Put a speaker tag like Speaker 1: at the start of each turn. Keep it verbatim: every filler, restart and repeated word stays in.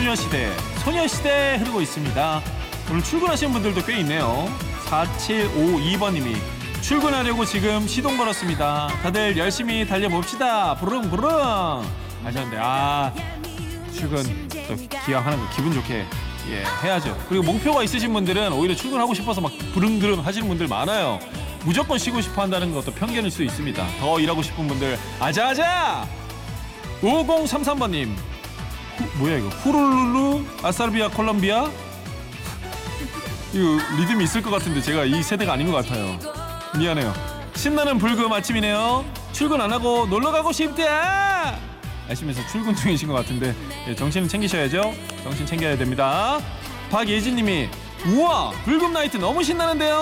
Speaker 1: 소녀시대 소녀시대 흐르고 있습니다. 오늘 출근하시는 분들도 꽤 있네요. 사칠오이 번님이 출근하려고 지금 시동 걸었습니다. 다들 열심히 달려봅시다. 부릉부릉 하셨는데, 아 출근 또 기왕하는 거 기분 좋게 예 해야죠. 그리고 목표가 있으신 분들은 오히려 출근하고 싶어서 막 부릉부릉 하시는 분들 많아요. 무조건 쉬고 싶어 한다는 것도 편견일 수 있습니다. 더 일하고 싶은 분들 아자아자. 오공삼삼 번님 후, 뭐야 이거 후룰룰루 아사르비아 콜롬비아. 이거 리듬이 있을 것 같은데 제가 이 세대가 아닌 것 같아요. 미안해요. 신나는 불금 아침이네요. 출근 안 하고 놀러 가고 싶다 하시면서 출근 중이신 것 같은데, 예, 정신은 챙기셔야죠. 정신 챙겨야 됩니다. 박예진님이 우와 불금 나이트 너무 신나는데요.